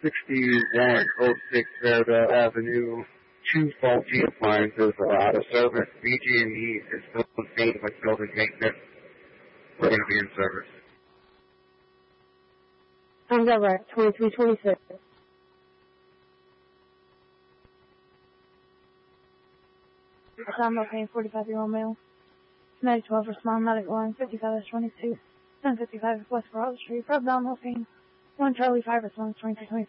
6106 Fairvale Avenue. 2 faulty appliances are out of service. BG&E is still in state with building maintenance. We're going to be in service. How's that right? 2326. I'm okay, 45-year-old male. 912 for small medic line, 55-22. 1055 West Broad Street, Rob Down Looking. 1 Charlie 5 response 2325.